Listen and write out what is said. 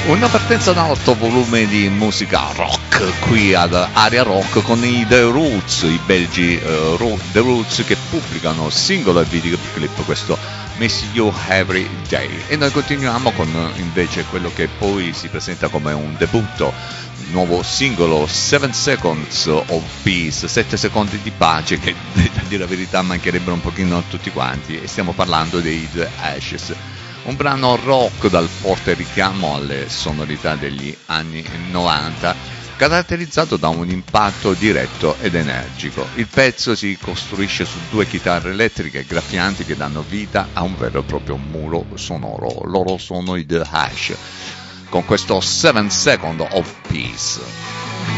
Una partenza da alto volume di musica rock qui ad Area Rock con i The Roots, i belgi The Roots, che pubblicano singolo e videoclip, questo Miss You Every Day. E noi continuiamo con invece quello che poi si presenta come un debutto, nuovo singolo, 7 Seconds of Peace, 7 secondi di pace, che a dire la verità mancherebbero un pochino a tutti quanti, e stiamo parlando dei The Ashes. Un brano rock dal forte richiamo alle sonorità degli anni 90, caratterizzato da un impatto diretto ed energico. Il pezzo si costruisce su 2 chitarre elettriche graffianti che danno vita a un vero e proprio muro sonoro. Loro sono i The Hash, con questo 7 Seconds of Peace.